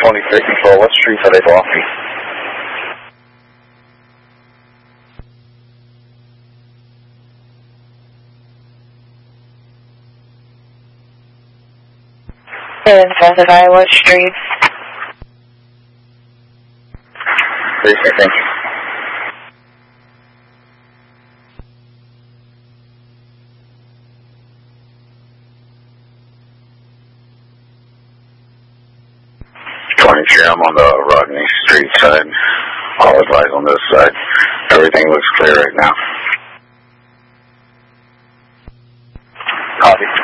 23 Control, what streets are they blocking? And south of Iowa streets. Please, thank you. I'm on the Rodney Street side. All advice on this side. Everything looks clear right now. Copy.